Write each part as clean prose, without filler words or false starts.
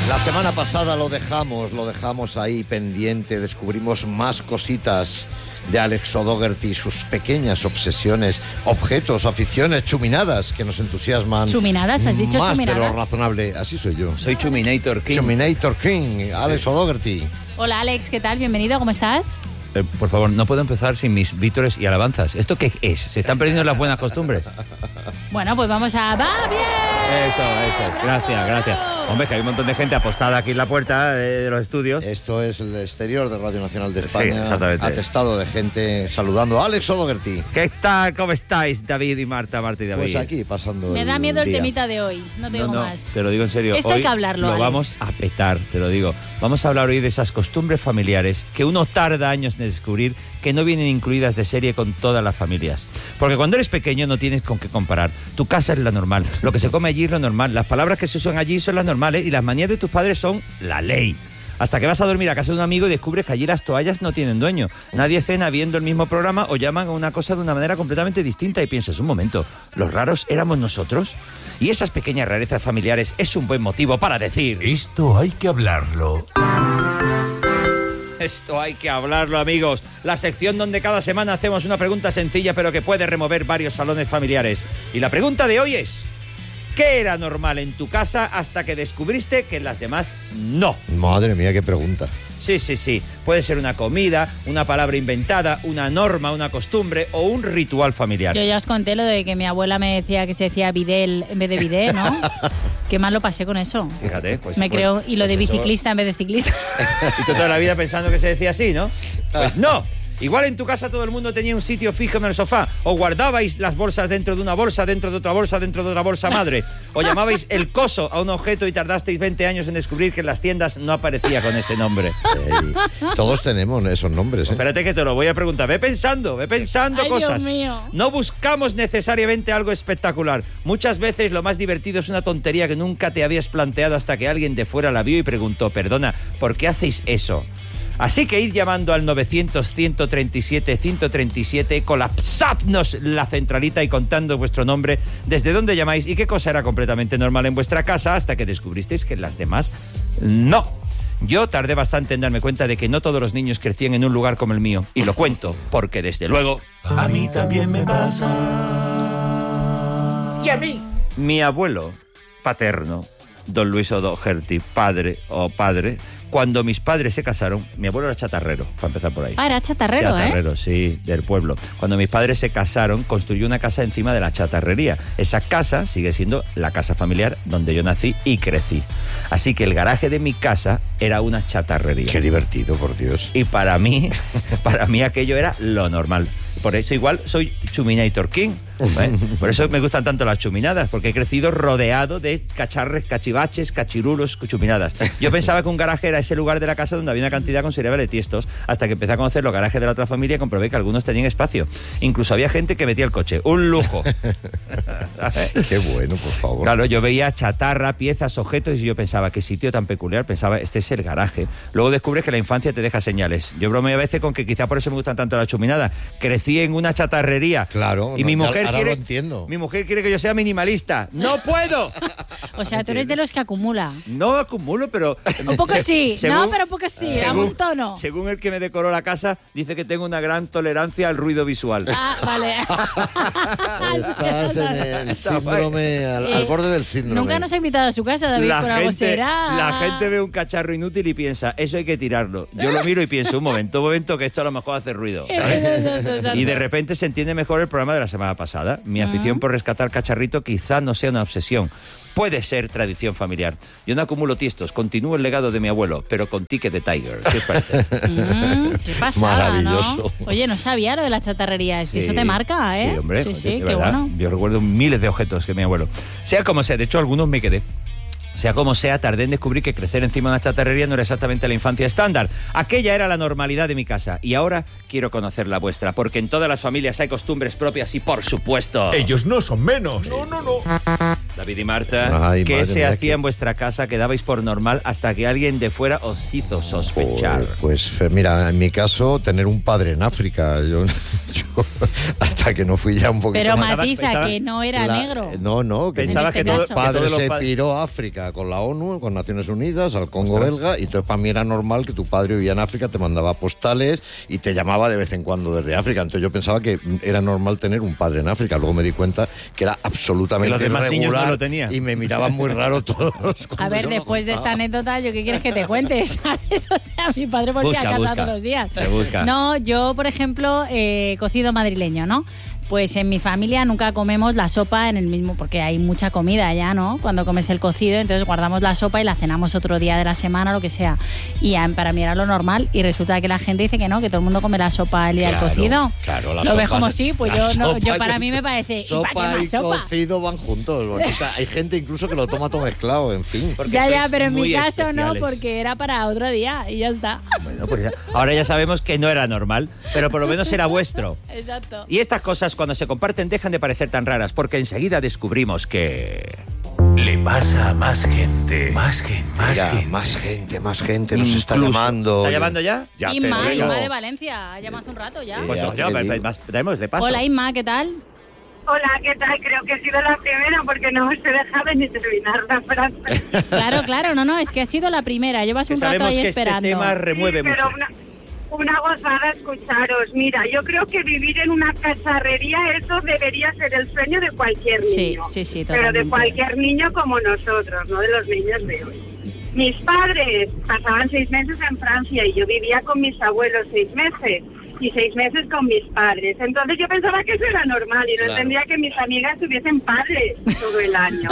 La semana pasada lo dejamos ahí pendiente, descubrimos más cositas de Alex O'Doherty, sus pequeñas obsesiones, objetos, aficiones, chuminadas que nos entusiasman. ¿Chuminadas? ¿Has dicho más chuminadas? de lo razonable, así soy yo. Soy Chuminator King. Chuminator King, Alex O'Doherty. Hola Alex, ¿qué tal? Bienvenido, ¿cómo estás? Por favor, no puedo empezar sin mis vítores y alabanzas. ¿Esto qué es? ¿Se están perdiendo las buenas costumbres? Bueno, pues vamos a... ¡Va bien! Eso. Gracias. Hombre, que hay un montón de gente apostada aquí en la puerta de los estudios. Esto es el exterior de Radio Nacional de Sí, España. exactamente. Atestado de gente saludando a Alex O'Doherty. ¿Qué tal? ¿Cómo estáis, David y Marta y David? Pues aquí pasando Me da miedo el día. temita de hoy, no te digo más. Te lo digo en serio. Esto hay Hoy que hablarlo, Lo Alex. vamos a petar, te lo digo. Vamos a hablar hoy de esas costumbres familiares que uno tarda años en descubrir que no vienen incluidas de serie con todas las familias. Porque cuando eres pequeño no tienes con qué comparar. Tu casa es la normal, lo que se come allí es lo normal, las palabras que se usan allí son las normales y las manías de tus padres son la ley. Hasta que vas a dormir a casa de un amigo y descubres que allí las toallas no tienen dueño. Nadie cena viendo el mismo programa o llaman a una cosa de una manera completamente distinta y piensas, un momento, ¿los raros éramos nosotros? Y esas pequeñas rarezas familiares es un buen motivo para decir... Esto hay que hablarlo. Esto hay que hablarlo, amigos. La sección donde cada semana hacemos una pregunta sencilla pero que puede remover varios salones familiares. Y la pregunta de hoy es... ¿qué era normal en tu casa hasta que descubriste que en las demás no? Madre mía, qué pregunta. Sí. Puede ser una comida, una palabra inventada, una norma, una costumbre o un ritual familiar. Yo ya os conté lo de que mi abuela me decía que se decía bidel en vez de bidé, ¿no? Qué mal lo pasé con eso. Fíjate, pues... Me creo, y lo de pues eso- biciclista en vez de ciclista. Y tú toda la vida pensando que se decía así, ¿no? Pues no. Igual en tu casa todo el mundo tenía un sitio fijo en el sofá, o guardabais las bolsas dentro de una bolsa, dentro de otra bolsa, dentro de otra bolsa madre, o llamabais el coso a un objeto y tardasteis 20 años en descubrir que en las tiendas no aparecía con ese nombre. Ey, todos tenemos esos nombres, ¿eh? Espérate que te lo voy a preguntar. Ve pensando Ay, cosas. Dios mío. No buscamos necesariamente algo espectacular. Muchas veces lo más divertido es una tontería que nunca te habías planteado hasta que alguien de fuera la vio y preguntó, perdona, ¿por qué hacéis eso? Así que id llamando al 900-137-137, colapsadnos la centralita y contando vuestro nombre, desde dónde llamáis y qué cosa era completamente normal en vuestra casa hasta que descubristeis que en las demás no. Yo tardé bastante en darme cuenta de que no todos los niños crecían en un lugar como el mío. Y lo cuento, porque desde luego... A mí también me pasa. Y a mí. Mi abuelo paterno, don Luis O'Doherty, padre, cuando mis padres se casaron, mi abuelo era chatarrero, para empezar por ahí. Ah, era chatarrero, Chatarrero, sí, del pueblo. Cuando mis padres se casaron, construyó una casa encima de la chatarrería. Esa casa sigue siendo la casa familiar donde yo nací y crecí. Así que el garaje de mi casa era una chatarrería. Qué divertido, por Dios. Y para mí aquello era lo normal. Por eso igual soy Chuminator King. ¿eh? Por eso me gustan tanto las chuminadas, porque he crecido rodeado de cacharres, cachivaches, cachirulos, chuminadas. Yo pensaba que un garaje era ese lugar de la casa donde había una cantidad considerable de tiestos, hasta que empecé a conocer los garajes de la otra familia y comprobé que algunos tenían espacio. Incluso había gente que metía el coche. ¡Un lujo! Qué bueno, por favor. Claro, yo veía chatarra, piezas, objetos y yo pensaba, qué sitio tan peculiar. Pensaba, este es el garaje. Luego descubres que la infancia te deja señales. Yo bromeo a veces con que quizá por eso me gustan tanto las chuminadas. Crecí en una chatarrería. Claro, Y no, mi mujer ahora quiere... lo entiendo. Mi mujer quiere que yo sea minimalista. ¡No puedo! O sea, tú eres de los que acumula. No acumulo, pero... Un poco sí, según- no, pero un poco sí, a un tono. Según el que me decoró la casa, dice que tengo una gran tolerancia al ruido visual. Ah, vale. Estás en el síndrome, al borde del síndrome. Nunca nos ha invitado a su casa, David, por algo será. la gente ve un cacharro inútil y piensa, eso hay que tirarlo. Yo lo miro y pienso, un momento, que esto a lo mejor hace ruido. Y de repente se entiende mejor el programa de la semana pasada. Mi afición por rescatar cacharrito quizá no sea una obsesión. Puede ser tradición familiar. Yo no acumulo tiestos, continúo el legado de mi abuelo, pero con ticket de Tiger. ¿Qué os parece? Qué pasada, Maravilloso. ¿no? Oye, no sabía lo de la chatarrería, es que Sí. eso te marca, ¿eh? Sí, hombre. Sí, oye, sí, de qué verdad. bueno. Yo recuerdo miles de objetos que mi abuelo. Sea como sea, de hecho algunos me quedé. Sea como sea, tardé en descubrir que crecer encima de una chatarrería no era exactamente la infancia estándar. Aquella era la normalidad de mi casa. Y ahora quiero conocer la vuestra, porque en todas las familias hay costumbres propias y, por supuesto... Ellos no son menos. No. David y Marta, Ay, ¿qué madre se mía, hacía que- en vuestra casa que dabais por normal hasta que alguien de fuera os hizo sospechar? Pues mira, en mi caso, tener un padre en África. Yo hasta que no fui ya un poquito Pero más... matiza que no era negro. No, que Pensaba este que todo, caso. que padre todos los se pa- piró a África con la ONU, con Naciones Unidas, al Congo belga, y entonces para mí era normal que tu padre vivía en África, te mandaba postales y te llamaba de vez en cuando desde África. Entonces yo pensaba que era normal tener un padre en África. Luego me di cuenta que era absolutamente Que los demás niños no irregular lo tenían. y me miraban muy raro todos. A cuando ver, yo lo después de esta contaba. anécdota, ¿yo qué quieres que te cuente? ¿Sabes? O sea, mi padre volvía a casa todos los días. Se busca. No, yo, por ejemplo, cocido madrileño, ¿no? Pues en mi familia nunca comemos la sopa en el mismo, porque hay mucha comida ya, ¿no? Cuando comes el cocido, entonces guardamos la sopa y la cenamos otro día de la semana, lo que sea. Y para mí era lo normal, y resulta que la gente dice que no, que todo el mundo come la sopa el día del cocido. Claro, la ¿Lo ves sopa- como sí? Pues la yo no, sopa yo y para el- mí me parece, ¿y para qué Sopa más y sopa? cocido van juntos, bonita. Hay gente incluso que lo toma todo mezclado, en fin. Porque Ya, sois pero en mi muy caso no, especiales. porque era para otro día y ya está. Bueno, pues ahora ya sabemos que no era normal, pero por lo menos era vuestro. Exacto. Y estas cosas cuando se comparten dejan de parecer tan raras, porque enseguida descubrimos que... Le pasa a más gente. Más gente. Más Mira, gente. más gente nos está Incluso. llamando. ¿Está llamando ya? Ya te Inma, digo. Inma de Valencia, ha llamado hace un rato ya. Pues Ya no, te ya, digo. tenemos de paso. Hola Inma, ¿qué tal? Hola, ¿qué tal? Creo que he sido la primera porque no os he dejado ni terminar la frase. Claro, no, es que ha sido la primera, llevas Que un rato sabemos ahí que esperando. este tema remueve Sí, pero mucho. una gozada escucharos. Mira, yo creo que vivir en una cacharrería, eso debería ser el sueño de cualquier Sí, niño. sí, sí, Pero de totalmente. cualquier niño como nosotros, no de los niños de hoy. Mis padres pasaban 6 meses en Francia y yo vivía con mis abuelos 6 meses. Y 6 meses con mis padres. Entonces yo pensaba que eso era normal y no Claro. entendía que mis amigas tuviesen padres todo el año.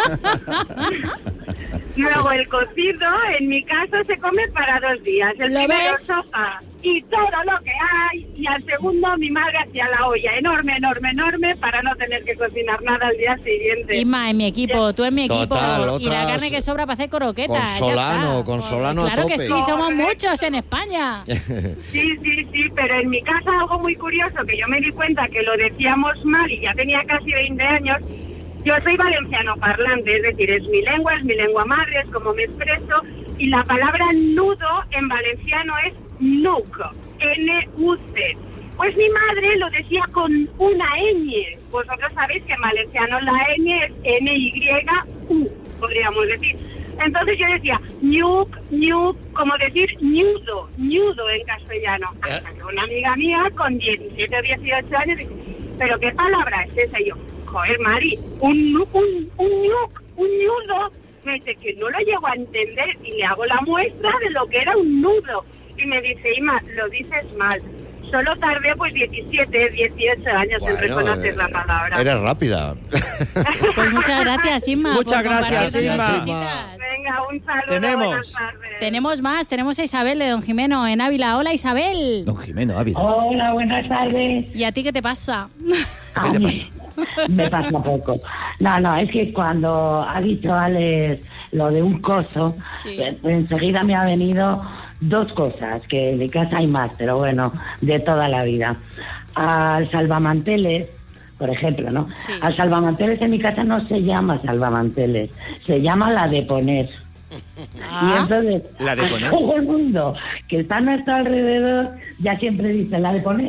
Luego el cocido, en mi caso, se come para 2 días. El ¿Lo primero ves? sopa y todo lo que hay. Y al segundo mi madre hacía la olla enorme para no tener que cocinar nada al día siguiente. Inma, en mi equipo, tú en mi equipo. Total, y la otras- carne que sobra para hacer croquetas. Con ya Solano, está. con Solano a Claro que tope. sí, somos muchos en España. Sí, pero en mi casa algo muy curioso que yo me di cuenta que lo decíamos mal y ya tenía casi 20 años. Yo soy valenciano parlante, es decir, es mi lengua madre, es como me expreso, y la palabra nudo en valenciano es nuc, N-U-C. Pues mi madre lo decía con una ñ. Vosotros sabéis que en valenciano la ñ es N-Y-U, podríamos decir. Entonces yo decía ñuc, como decir ñudo en castellano. Hasta que una amiga mía con 17 o 18 años dice, ¿pero qué palabra es esa? Y yo, joder, Mari, un ñuc, un ñudo. Me dice que no lo llego a entender y le hago la muestra de lo que era un nudo. Y me dice, Ima, lo dices mal. Solo tardé pues 17, 18 años en reconocer la palabra. Eres rápida. Pues muchas gracias, Inma. Muchas por compartir gracias, tantas Inma. cositas. Venga, un saludo. Tenemos. Buenas tardes. Tenemos más, tenemos a Isabel de Don Jimeno en Ávila. Hola Isabel. Don Jimeno Ávila. Hola, buenas tardes. ¿Y a ti qué te pasa? A mí me pasa poco. No, es que cuando ha dicho Alex lo de un coso, Sí. enseguida me ha venido 2 cosas, que en mi casa hay más, pero bueno, de toda la vida. Al salvamanteles, por ejemplo, ¿no? Sí. Al salvamanteles en mi casa no se llama salvamanteles, se llama la de poner. Y Ah, entonces, ¿La de poner? todo el mundo que está a nuestro alrededor ya siempre dice la de poner.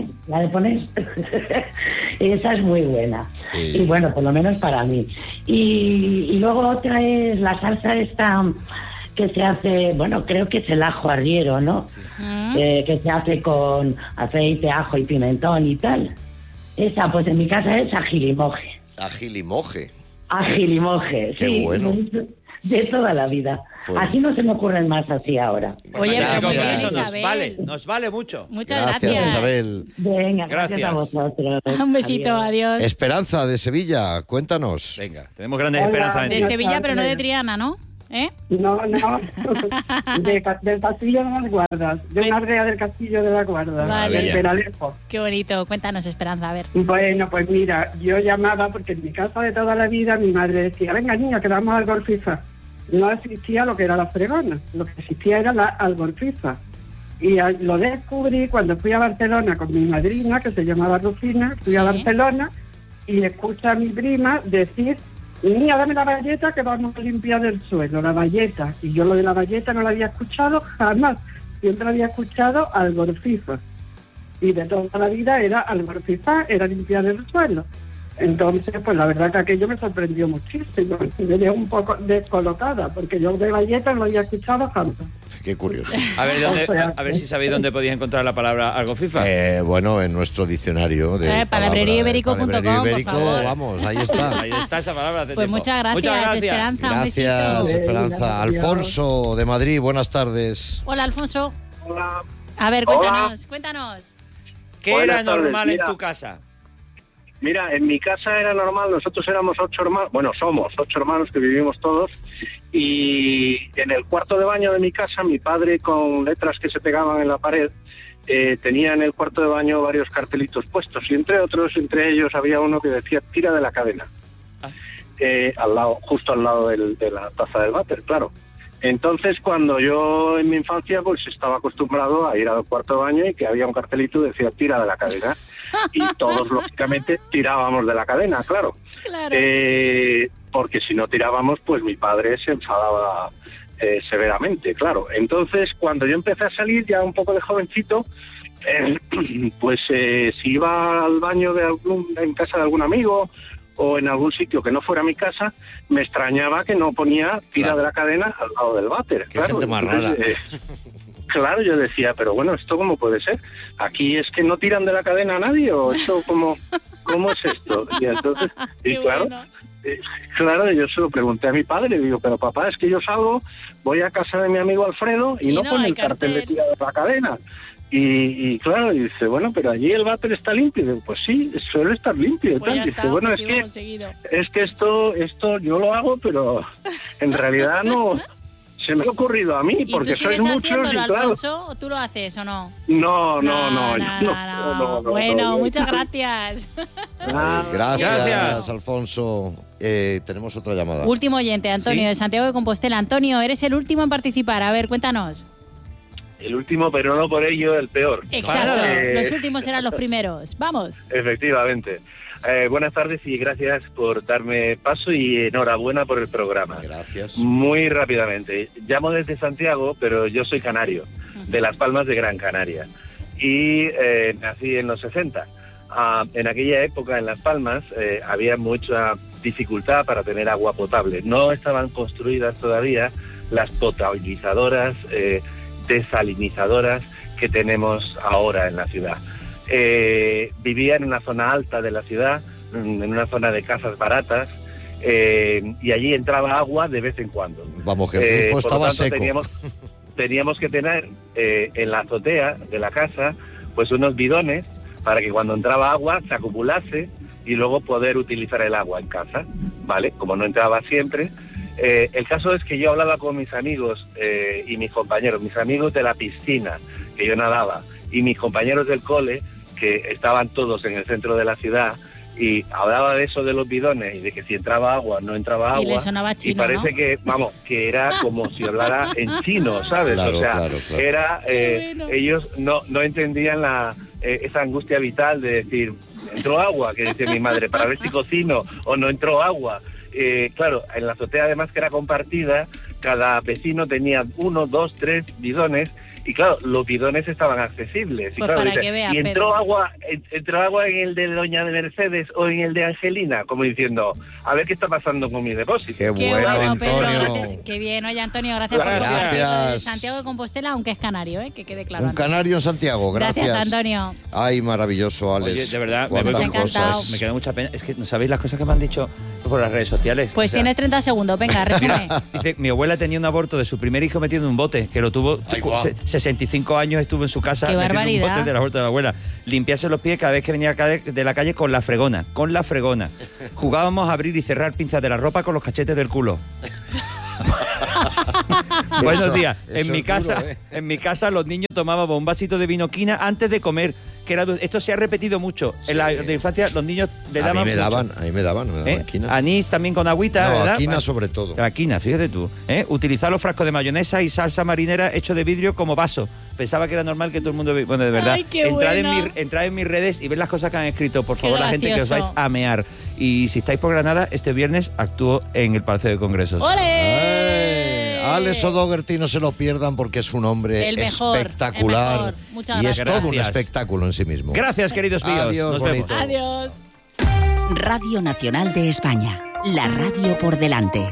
Esa es muy buena. Sí. Y bueno, por lo menos para mí. Y luego otra es la salsa esta que se hace, bueno, creo que es el ajo arriero, ¿no? mm, Que se hace con aceite, ajo y pimentón y tal. Esa, pues en mi casa es agilimoje. Agilimoje. Agilimoje, Qué sí. bueno. De toda la vida. Fue- Así no se me ocurren más así ahora. Oye, Gracias. pero muy bien, Eso Isabel. nos vale mucho. Muchas Gracias, Isabel. Venga, gracias a Gracias. vosotros. Un besito, adiós. Esperanza de Sevilla, cuéntanos. Venga, tenemos grandes Hola. esperanzas en De ti. Sevilla, pero no de Triana, ¿no? ¿Eh? No, del Castillo de las Guardas, de una aldea del Castillo de las Guardas, Vale. del Peralejo. Qué bonito. Cuéntanos, Esperanza, a ver. Bueno, pues mira, yo llamaba porque en mi casa de toda la vida mi madre decía, venga niña, que vamos al golf FIFA. No existía lo que era la fregona, lo que existía era al golf FIFA. Y lo descubrí cuando fui a Barcelona con mi madrina, que se llamaba Rufina, fui a Sí. Barcelona y escuché a mi prima decir Niña, dame la bayeta que vamos a limpiar el suelo, la bayeta. Y yo lo de la bayeta no la había escuchado jamás. Siempre había escuchado algorfifa. Y de toda la vida era algorfifa, era limpiar el suelo. Entonces, pues la verdad que aquello me sorprendió muchísimo. Me dejó un poco descolocada, porque yo de bayeta no lo había escuchado jamás. Qué curioso. A ver si sabéis dónde podéis encontrar la palabra algo FIFA. Bueno, en nuestro diccionario de palabrerioibérico.com, por favor. Vamos, ahí está. Ahí está esa palabra. Pues muchas gracias, Esperanza. Gracias, un besito. Esperanza. Gracias. Alfonso, de Madrid, buenas tardes. Hola, Alfonso. Hola. A ver, cuéntanos. ¿Qué Buenas era tardes, normal mira. en tu casa? Mira, en mi casa era normal, nosotros éramos 8 hermanos, bueno, somos 8 hermanos que vivimos todos, y en el cuarto de baño de mi casa, mi padre, con letras que se pegaban en la pared, tenía en el cuarto de baño varios cartelitos puestos, y entre ellos había uno que decía tira de la cadena, justo al lado de la taza del váter, claro. Entonces, cuando yo en mi infancia pues estaba acostumbrado a ir al cuarto de baño y que había un cartelito que decía tira de la cadena, y todos lógicamente tirábamos de la cadena, claro. Porque si no tirábamos, pues mi padre se enfadaba severamente, claro. Entonces, cuando yo empecé a salir ya un poco de jovencito, pues si iba al baño en casa de algún amigo o en algún sitio que no fuera mi casa, me extrañaba que no ponía tira de la cadena al lado del váter. Qué gente más rara. Claro, yo decía, pero bueno, ¿esto cómo puede ser? ¿Aquí es que no tiran de la cadena a nadie? ¿O esto cómo es esto? Y entonces, claro, yo se lo pregunté a mi padre, digo, pero papá, es que yo salgo, voy a casa de mi amigo Alfredo y no pone el cartel de tira de la cadena. Y claro, y dice, bueno, pero allí el váter está limpio. Y digo, pues sí, suele estar limpio. Pues Dice, bueno, es que esto yo lo hago, pero en realidad no se me ha ocurrido a mí, porque sois muchos y claro. Alfonso, ¿o tú lo haces o no? No. Bueno, muchas gracias. Gracias, Alfonso. Tenemos otra llamada. Último oyente, Antonio, ¿Sí? de Santiago de Compostela. Antonio, eres el último en participar. A ver, cuéntanos. El último, pero no por ello el peor. Exacto, los últimos serán los primeros. Vamos. Efectivamente. Buenas tardes y gracias por darme paso y enhorabuena por el programa. Gracias. Muy rápidamente. Llamo desde Santiago, pero yo soy canario, de Las Palmas de Gran Canaria. Y nací en los 60. En aquella época en Las Palmas había mucha dificultad para tener agua potable. No estaban construidas todavía las potabilizadoras, desalinizadoras que tenemos ahora en la ciudad. Vivía en una zona alta de la ciudad, en una zona de casas baratas, y allí entraba agua de vez en cuando. Vamos, que el grifo estaba seco. Teníamos que tener en la azotea de la casa pues unos bidones para que cuando entraba agua se acumulase y luego poder utilizar el agua en casa, ¿vale? Como no entraba siempre. El caso es que yo hablaba con mis amigos y mis compañeros, mis amigos de la piscina, que yo nadaba, y mis compañeros del cole, que estaban todos en el centro de la ciudad, y hablaba de eso de los bidones y de que si entraba agua, no entraba agua. Y le sonaba chino, y parece ¿no? que, vamos, que era como si hablara en chino, ¿sabes? Claro, o sea, claro. era, bueno. ellos no entendían esa angustia vital de decir, entró agua, que decía mi madre, para ver si cocino, o no entró agua. Claro, en la azotea además que era compartida, cada vecino tenía 1, 2, 3 bidones, y claro, los bidones estaban accesibles. Pues y claro, para que vea, y entró agua en el de Doña de Mercedes o en el de Angelina, como diciendo, a ver qué está pasando con mi depósito. Qué bueno, Antonio. Pedro, qué bien. Oye, Antonio, gracias por Gracias. de Santiago de Compostela, aunque es canario, que quede claro. Un canario en Santiago, gracias. Gracias, Antonio. Ay, maravilloso, Alex. Oye, de verdad, Cuántas me ha encantado. cosas. Me queda mucha pena. Es que no sabéis las cosas que me han dicho por las redes sociales. Pues O sea, tienes 30 segundos, venga, resume. dice, mi abuela tenía un aborto de su primer hijo metido en un bote, que lo tuvo 65 años, estuvo en su casa ¡Qué metido en un barbaridad! bote del aborto de la abuela. Limpiarse los pies cada vez que venía de la calle con la fregona. Jugábamos a abrir y cerrar pinzas de la ropa con los cachetes del culo. Buenos días. eso En mi casa los niños tomábamos un vasito de vinoquina antes de comer. Esto se ha repetido mucho. Sí. En la de infancia los niños le A daban mí me mucho. daban ¿Eh? quina. Anís también con agüita, No, ¿verdad? quina sobre todo. La quina, fíjate tú. Utilizar los frascos de mayonesa y salsa marinera hecho de vidrio como vaso. Pensaba que era normal que todo el mundo... Bueno, de verdad, Ay, qué entrad en mis redes y ved las cosas que han escrito. Por favor, Qué la gente que os vais gracioso. a mear. Y si estáis por Granada, este viernes actúo en el Palacio de Congresos. ¡Ole! Alex O'Doherty, no se lo pierdan porque es un hombre El mejor, espectacular. el mejor. Muchas Y es gracias. todo un espectáculo en sí mismo. Gracias, queridos míos. Adiós, Nos bonito. vemos. Adiós. Radio Nacional de España. La radio por delante.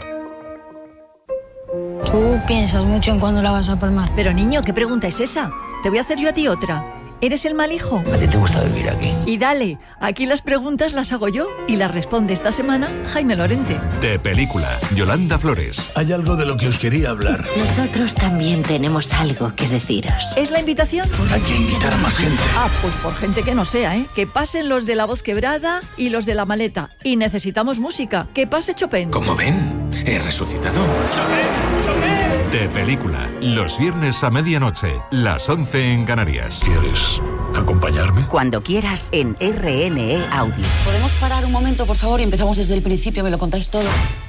Tú piensas mucho en cuándo la vas a palmar. Pero niño, ¿qué pregunta es esa? Te voy a hacer yo a ti otra. ¿Eres el mal hijo? ¿A ti te gusta vivir aquí? Y dale, aquí las preguntas las hago yo y las responde esta semana Jaime Lorente. De película, Yolanda Flores. Hay algo de lo que os quería hablar. Nosotros también tenemos algo que deciros. ¿Es la invitación? Hay que invitar a más gente. Ah, pues por gente que no sea, ¿eh? Que pasen los de la voz quebrada y los de la maleta. Y necesitamos música. Que pase Chopin. Como ven, he resucitado. De película, los viernes a medianoche, las 11 en Canarias. ¿Quieres acompañarme? Cuando quieras en RNE Audio. ¿Podemos parar un momento, por favor, y empezamos desde el principio? ¿Me lo contáis todo?